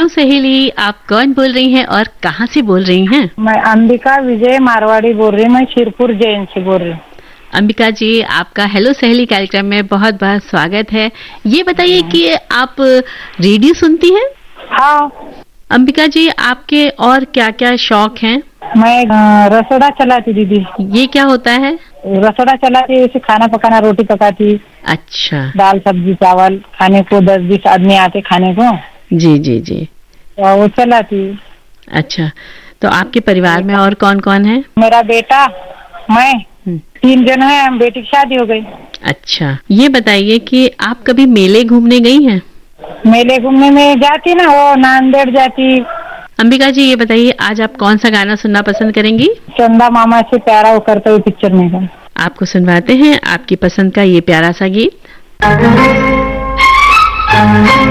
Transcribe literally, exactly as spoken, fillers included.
Hello सहेली, आप कौन बोल रही हैं और कहाँ से बोल रही हैं? मैं अंबिका विजय मारवाड़ी बोल रही हूँ। मैं शिरपुर जैन से बोल रही हूँ। अंबिका जी, आपका हेलो सहेली कार्यक्रम में बहुत बहुत स्वागत है। ये बताइए कि आप रेडियो सुनती हैं? हाँ। अंबिका जी, आपके और क्या क्या शौक हैं? मैं अ, रसोड़ा चलाती दीदी। ये क्या होता है? रसोड़ा चलाती, जैसे खाना पकाना, रोटी पकाती। अच्छा। दाल सब्जी चावल खाने को दस बीस आदमी आते खाने को। जी जी जी। तो वो चलाती। अच्छा, तो आपके परिवार में और कौन कौन है? मेरा बेटा, मैं, तीन जन है। बेटी की शादी हो गई। अच्छा, ये बताइए कि आप कभी मेले घूमने गई हैं? मेले घूमने में जाती ना, वो नांदेड़ जाती। अंबिका जी, ये बताइए आज आप कौन सा गाना सुनना पसंद करेंगी? चंदा मामा से प्यारा वो करते हुए पिक्चर में का। आपको सुनवाते हैं आपकी पसंद का ये प्यारा सा गीत।